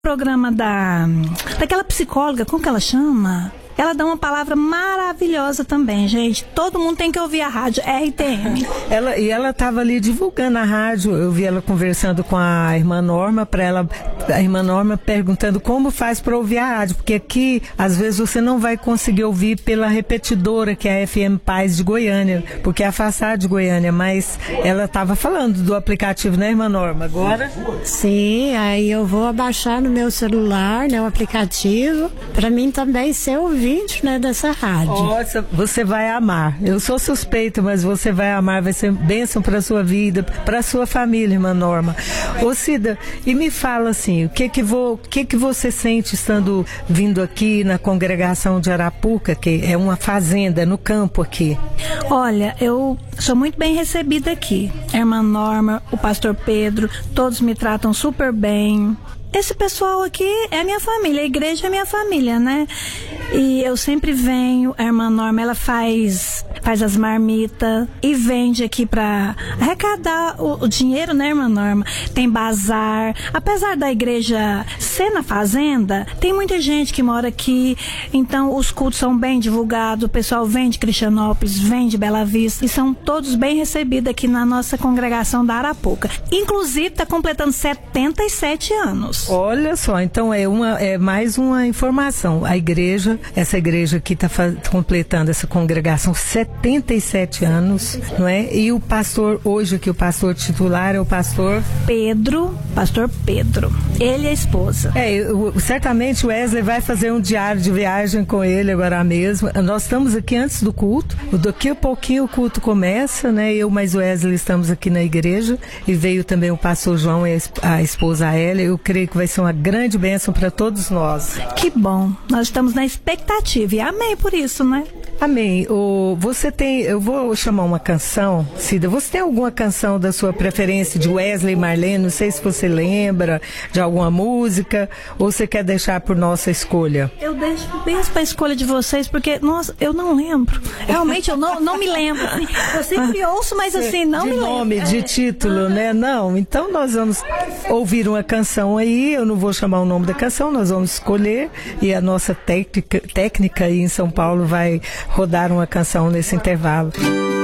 Programa daquela psicóloga, como que ela chama? Ela dá uma palavra maravilhosa também, gente. Todo mundo tem que ouvir a rádio RTM. Ela estava ali divulgando a rádio. Eu vi ela conversando com a irmã Norma, a irmã Norma perguntando como faz para ouvir a rádio, porque aqui às vezes você não vai conseguir ouvir pela repetidora, que é a FM Paz de Goiânia, porque é afastada de Goiânia, mas ela estava falando do aplicativo, né, irmã Norma? Agora? Sim, aí eu vou abaixar no meu celular, né, o aplicativo, para mim também ser ouvinte, né, dessa rádio. Nossa, você vai amar. Eu sou suspeita, mas você vai amar, vai ser bênção para sua vida, para sua família, irmã Norma. Ô Cida, e me fala assim, o que você sente estando vindo aqui na congregação de Arapuca, que é uma fazenda no campo aqui? Olha, eu sou muito bem recebida aqui. A irmã Norma, o pastor Pedro, todos me tratam super bem. Esse pessoal aqui é minha família, a igreja é minha família, né? E eu sempre venho, a irmã Norma, ela faz as marmitas e vende aqui pra arrecadar o dinheiro, né, irmã Norma? Tem bazar. Apesar da igreja ser na fazenda, tem muita gente que mora aqui, então os cultos são bem divulgados, o pessoal vem de Cristianópolis, vem de Bela Vista, e são todos bem recebidos aqui na nossa congregação da Arapuca. Inclusive, está completando 77 anos. Olha só, então é mais uma informação. Essa igreja aqui está completando essa congregação 77 anos, não é? E o pastor, hoje aqui o pastor titular é o pastor Pedro. Ele e a esposa. Certamente o Wesley vai fazer um diário de viagem com ele agora mesmo. Nós estamos aqui antes do culto. Daqui a pouquinho o culto começa, né? Eu mais o Wesley estamos aqui na igreja e veio também o pastor João e a esposa Hélia. Eu creio que vai ser uma grande bênção para todos nós. Que bom. Nós estamos na expectativa e amém por isso, né? Amém. Eu vou chamar uma canção, Cida. Você tem alguma canção da sua preferência de Wesley e Marlene? Não sei se você lembra de alguma música ou você quer deixar por nossa escolha? Eu deixo mesmo para a escolha de vocês, porque, nossa, eu não lembro. Realmente, eu não me lembro. Eu sempre ouço, mas assim, não me lembro. De nome, de título, né? Não. Então nós vamos ouvir uma canção aí. Eu não vou chamar o nome da canção, nós vamos escolher e a nossa técnica aí em São Paulo vai rodar uma canção nesse intervalo.